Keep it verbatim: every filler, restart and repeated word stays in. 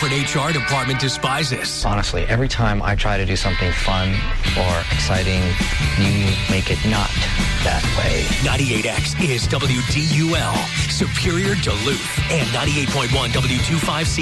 corporate H R department despises. Honestly, every time I try to do something fun or exciting, you make it not that way. ninety-eight X is W D U L, Superior Duluth, and ninety-eight point one W twenty-five C.